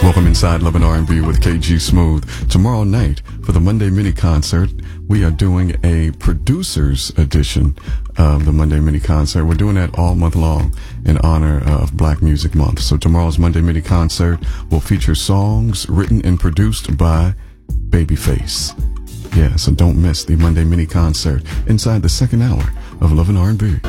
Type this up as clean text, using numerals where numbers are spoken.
Welcome inside Love and R&B with KG Smooth. Tomorrow night for the Monday Mini Concert, we are doing a producer's edition of the Monday Mini Concert. We're doing that all month long in honor of Black Music Month. So tomorrow's Monday Mini Concert will feature songs written and produced by Babyface. Yeah, so don't miss the Monday Mini Concert inside the second hour of Love and R&B.